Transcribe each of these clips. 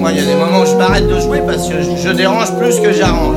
moi, il y a des moments où je m'arrête de jouer parce que je dérange plus que j'arrange.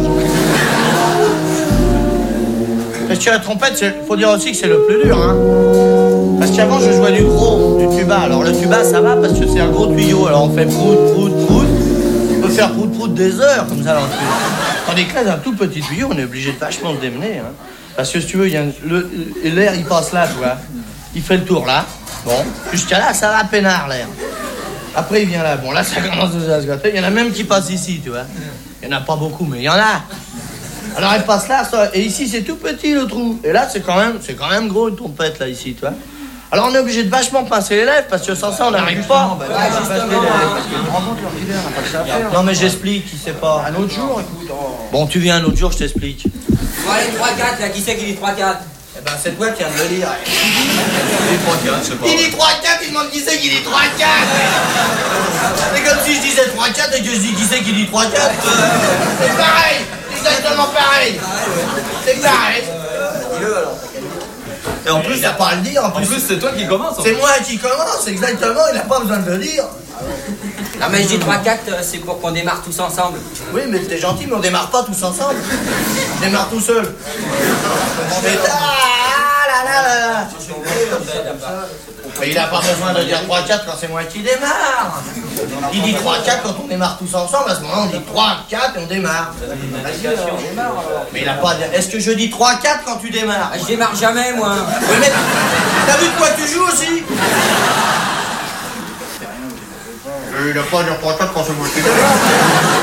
Parce que la trompette, faut dire aussi que c'est le plus dur, hein. Parce qu'avant, je jouais du gros, du tuba. Alors le tuba, ça va parce que c'est un gros tuyau. Alors on fait prout, prout, prout. On peut faire prout, prout des heures, comme ça, dans le tuyau. Tandis que là, d'un tout petit tuyau, on est obligé de vachement se démener, hein. Parce que si tu veux, l'air, il passe là, tu vois. Il fait le tour là. Bon, jusqu'à là, ça va peinard, l'air. Après, il vient là. Bon, là, ça commence à se gâter. Il y en a même qui passent ici, tu vois. Il n'y en a pas beaucoup, mais il y en a. Alors, elle passe là, ça, et ici, c'est tout petit, le trou. Et là, c'est quand même gros, une trompette, là, ici, tu vois. Alors, on est obligé de vachement pincer les lèvres, parce que sans ça, on n'arrive pas. Non, mais j'explique, qui sait pas. Un autre jour, écoute. Bon, tu viens un autre jour, je t'explique. Bon, allez, 3-4, là, qui c'est qui dit 3-4? Eh ben, c'est toi qui viens de le dire. Il dit 3-4, c'est pas. Il dit 3-4, il demande qui c'est qui dit 3-4. C'est comme si je disais 3-4 et que je dis qui c'est qui dit 3-4. C'est pareil, c'est exactement pareil. C'est pareil. Dis-le alors. Et en plus, il n'a pas à le dire. En plus, c'est toi qui commence. C'est moi qui commence, exactement, il n'a pas besoin de le dire. Non, mais je dis 3-4, c'est pour qu'on démarre tous ensemble. Oui, mais t'es gentil, mais on démarre pas tous ensemble. On démarre tout seul. On fait là. Mais il n'a pas besoin de dire 3-4 quand c'est moi qui démarre. Il dit 3-4 quand on démarre tous ensemble. À ce moment-là, on dit 3-4 et on démarre. Mais il n'a pas. Est-ce que je dis 3-4 quand tu démarres? Je démarre jamais, moi. Oui, mais t'as vu de quoi tu joues aussi? Il n'a pas à dire 3-4 quand c'est moi qui démarre.